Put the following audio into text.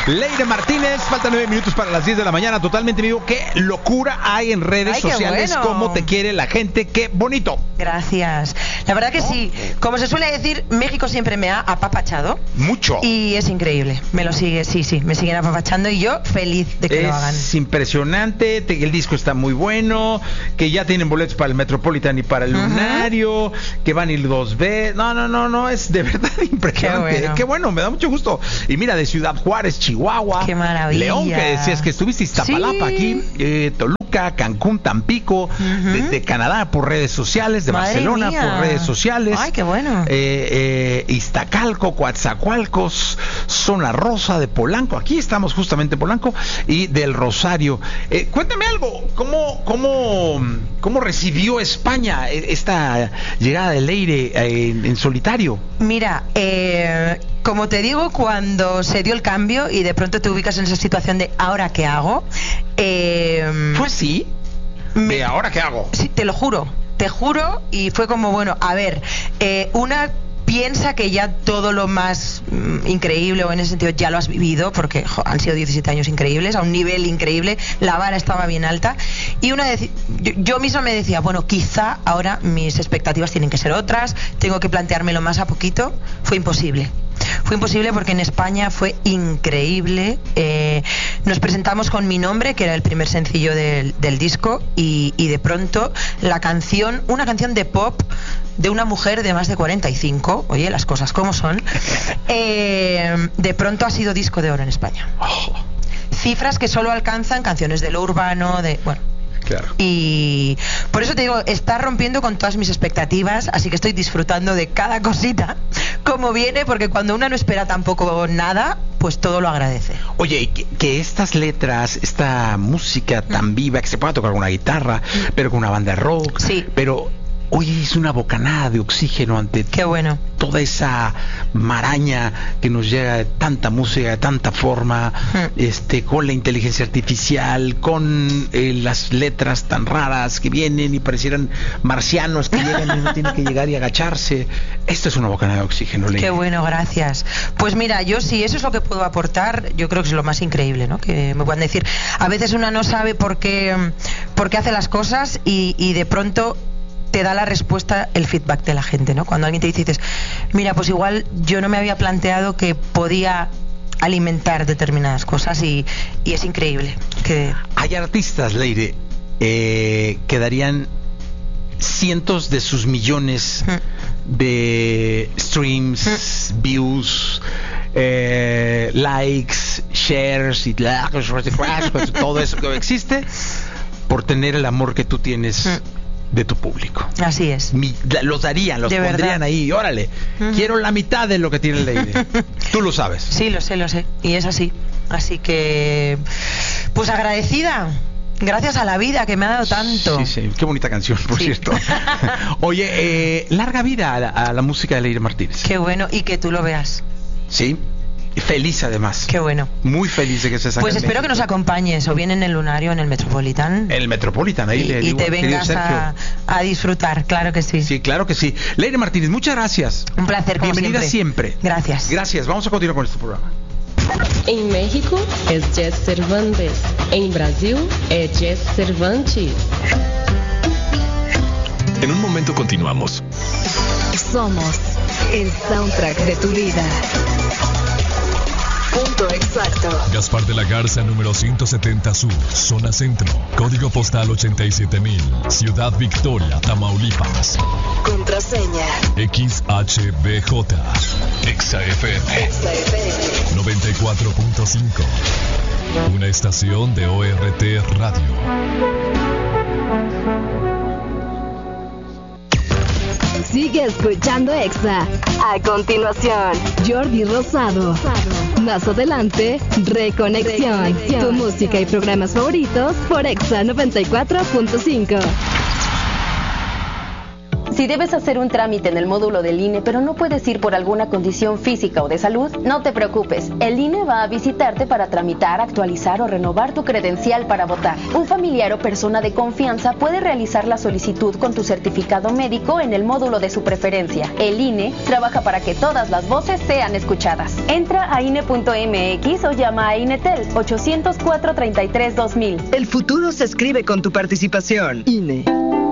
Leire Martínez, faltan 9 minutos para las 10 de la mañana, totalmente vivo. Qué locura hay en redes sociales, bueno. cómo te quiere la gente, qué bonito. Gracias. La verdad que sí, como se suele decir, México siempre me ha apapachado. Mucho. Y es increíble, me lo sigue, sí, me siguen apapachando y yo feliz de que lo hagan. Es impresionante, el disco está muy bueno, que ya tienen boletos para el Metropolitan y para el Lunario, que van a ir 2 veces. No, es de verdad impresionante. Qué bueno, me da mucho gusto. Y mira, de Ciudad Juárez, Chihuahua, qué maravilla. León, que decías que estuviste, Iztapalapa, aquí, Toluca, Cancún, Tampico, de Canadá por redes sociales, de Madre Barcelona mía. por redes sociales. Ay, qué bueno. Iztacalco, Coatzacoalcos, Zona Rosa de Polanco, aquí estamos justamente en Polanco, y del Rosario. Cuéntame algo, ¿cómo recibió España esta llegada de Leire en solitario? Mira, como te digo, cuando se dio el cambio y de pronto te ubicas en esa situación de ¿ahora qué hago? ¿Fue así? ¿De ahora qué hago? Sí, te juro, y fue como, bueno, a ver, una piensa que ya todo lo más increíble, o en ese sentido ya lo has vivido, porque han sido 17 años increíbles, a un nivel increíble, la vara estaba bien alta, y yo misma me decía, bueno, quizá ahora mis expectativas tienen que ser otras, tengo que planteármelo más a poquito. Fue imposible porque en España fue increíble. Nos presentamos con Mi Nombre, que era el primer sencillo del disco, y de pronto una canción de pop de una mujer de más de 45, oye, las cosas como son, de pronto ha sido disco de oro en España. Cifras que solo alcanzan canciones de lo urbano, Claro. Y por eso te digo, está rompiendo con todas mis expectativas, así que estoy disfrutando de cada cosita como viene, porque cuando uno no espera tampoco nada, pues todo lo agradece. Oye, y que estas letras, esta música tan viva, que se pueda tocar con una guitarra, pero con una banda de rock, sí. Pero hoy es una bocanada de oxígeno ante toda esa maraña que nos llega de tanta música, de tanta forma, con la inteligencia artificial, con las letras tan raras que vienen y parecieran marcianos que llegan y uno tiene que llegar y agacharse. Esto es una bocanada de oxígeno, Leire. Qué bueno, gracias. Pues mira, yo sí, eso es lo que puedo aportar, yo creo que es lo más increíble, ¿no? Que me puedan decir, a veces una no sabe por qué hace las cosas y de pronto te da la respuesta el feedback de la gente, ¿no? Cuando alguien te dice, mira, pues igual yo no me había planteado que podía alimentar determinadas cosas y es increíble. Hay artistas, Leire, que darían cientos de sus millones de streams, views, likes, shares y todo eso que existe por tener el amor que tú tienes de tu público. Así es. Los darían, los pondrían verdad. Ahí, órale, quiero la mitad de lo que tiene Leire. Tú lo sabes. Sí, lo sé, y es así. Así que, pues agradecida. Gracias a la vida que me ha dado tanto. Sí, qué bonita canción, por cierto. Oye, larga vida a la música de Leire Martínez. Qué bueno, y que tú lo veas. Sí. Feliz además. Qué bueno. Muy feliz de que se saque. Pues espero que nos acompañes o bien en el Lunario, en el Metropolitan. El Metropolitan, ahí le digo, y te vengas a disfrutar, claro que sí. Sí, claro que sí. Leire Martínez, muchas gracias. Un placer, como Bienvenida siempre. Gracias. Gracias, vamos a continuar con este programa. En México es Jess Cervantes. En Brasil es Jess Cervantes. En un momento continuamos. Somos el soundtrack de tu vida. Punto exacto. Gaspar de la Garza, número 170 Sur, zona centro. Código postal 87,000. Ciudad Victoria, Tamaulipas. Contraseña XHBJ. XFM 94.5. Una estación de ORT Radio. Sigue escuchando Exa. A continuación, Jordi Rosado. Más adelante, Reconexión. Tu música y programas favoritos por Exa 94.5. Si debes hacer un trámite en el módulo del INE, pero no puedes ir por alguna condición física o de salud, no te preocupes. El INE va a visitarte para tramitar, actualizar o renovar tu credencial para votar. Un familiar o persona de confianza puede realizar la solicitud con tu certificado médico en el módulo de su preferencia. El INE trabaja para que todas las voces sean escuchadas. Entra a INE.mx o llama a INETEL 804-33-2000. El futuro se escribe con tu participación. INE.